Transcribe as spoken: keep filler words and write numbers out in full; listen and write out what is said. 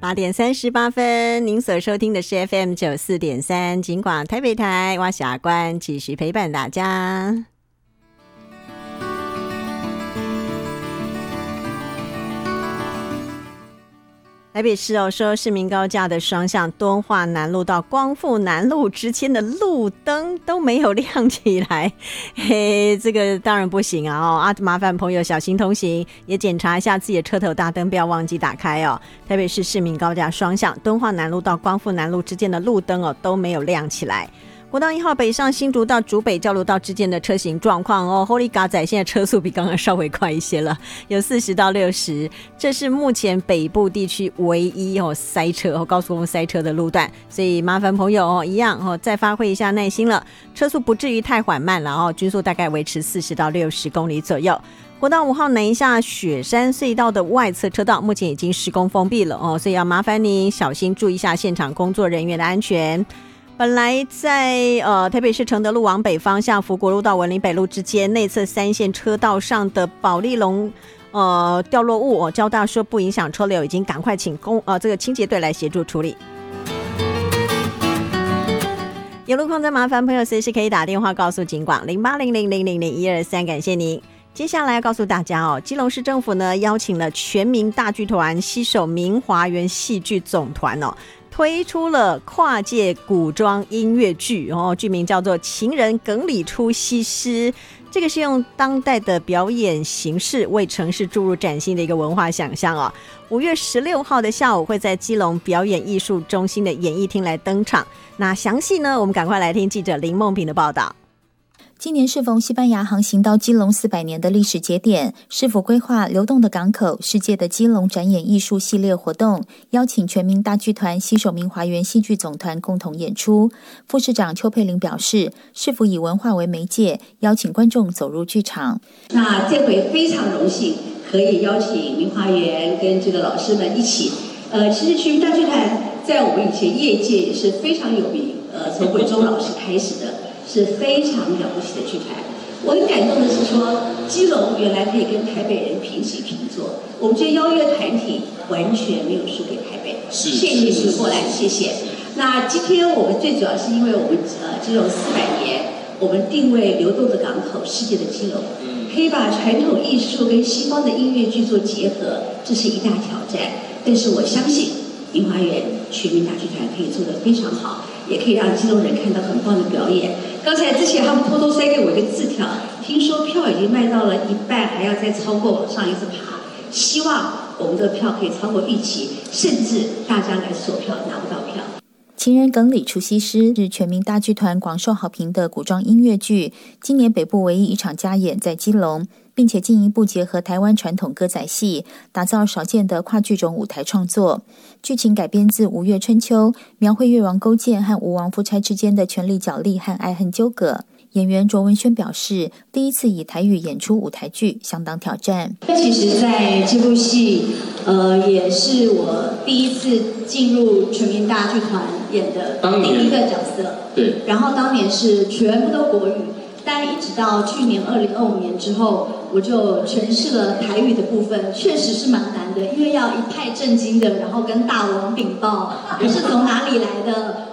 八点三十八分，您所收听的是 F M 九四点三，警广台北台，我是阿关，继续陪伴大家。台北市哦，说市民高架的双向敦化南路到光复南路之间的路灯都没有亮起来，嘿，这个当然不行啊！哦，啊，麻烦朋友小心通行，也检查一下自己的车头大灯，不要忘记打开哦。台北市市民高架双向敦化南路到光复南路之间的路灯哦都没有亮起来。国道一号北上新竹到竹北交流道之间的车型状况哦 ，Holy God 仔现在车速比刚刚稍微快一些了，有四十到六十，这是目前北部地区唯一哦塞车哦高速公路塞车的路段，所以麻烦朋友哦一样哦再发挥一下耐心了，车速不至于太缓慢了哦，均速大概维持四十到六十公里左右。国道五号南下雪山隧道的外侧车道目前已经施工封闭了哦，所以要麻烦您小心注意一下现场工作人员的安全。本来在呃台北市承德路往北方向福国路到文林北路之间内侧三线车道上的保利龙呃掉落物，哦，交大说不影响车流，已经赶快请公呃这个清洁队来协助处理。有路况再麻烦朋友随时可以打电话告诉警广零八零零零零零一二三，感谢您。接下来要告诉大家哦，基隆市政府呢邀请了全民大剧团携手明华园戏剧总团哦。推出了跨界古装音乐剧哦，剧名叫做《情人梗里出西施》，这个是用当代的表演形式为城市注入崭新的一个文化想象哦。五月十六号的下午会在基隆表演艺术中心的演艺厅来登场。那详细呢，我们赶快来听记者林梦平的报道。 今年适逢西班牙航行到基隆四百年的历史节点，市府规划流动的港口世界的基隆展演艺术系列活动，邀请全民大剧团携手明华园戏剧总团共同演出。副市长邱佩玲表示，市府以文化为媒介，邀请观众走入剧场。 那这回非常荣幸可以邀请明华园跟这个老师们一起，呃，其实全民大剧团在我们以前业界也是非常有名，呃，从伟忠老师开始的。是非常了不起的剧团。我很感动的是说，基隆原来可以跟台北人平起平坐，我们这邀约团体完全没有输给台北。谢谢你们过来，谢谢。那今天我们最主要是因为我们呃基隆四百年，我们定位流动的港口，世界的基隆，可以把传统艺术跟西方的音乐剧做结合，这是一大挑战。但是我相信明华园全民大剧团可以做得非常好，也可以让基隆人看到很棒的表演。刚才之前他们偷偷塞给我一个字条，听说票已经卖到了一半，还要再超过往上一直爬。希望我们的票可以超过预期，甚至大家来索票拿不到票。 情人梗里出西施是全民大剧团广受好评的古装音乐剧，今年北部唯一一场加演在基隆，并且进一步结合台湾传统歌仔戏，打造少见的跨剧种舞台创作。剧情改编自《吴越春秋》，描绘越王勾践和吴王夫差之间的权力角力和爱恨纠葛。演员卓文萱表示，第一次以台语演出舞台剧相当挑战。 其实在这部戏呃，也是我第一次进入全民大剧团演的第一个角色。 对。 然后当年是全部都国语，但一直到去年二零二五年之后，我就诠释了台语的部分，确实是蛮难的，因为要一派正经的，然后跟大王禀报我是从哪里来的，